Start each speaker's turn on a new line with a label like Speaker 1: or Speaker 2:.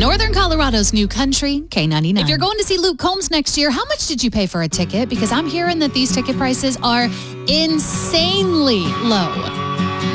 Speaker 1: Northern Colorado's new country, K99. If you're going to see Luke Combs next year, how much did you pay for a ticket? Because I'm hearing that these ticket prices are insanely low.